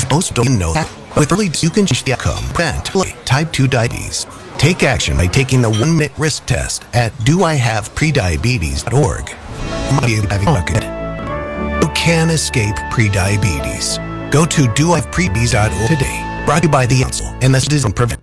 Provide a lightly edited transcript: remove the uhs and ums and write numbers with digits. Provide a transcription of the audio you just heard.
Most don't know that. With early, you can change the outcome. Prevent type 2 diabetes. Take action by taking the 1-minute risk test at doihaveprediabetes.org. You can escape prediabetes. Go to doihaveprediabetes.org today. Brought to you by the Council and the Citizen Prevention.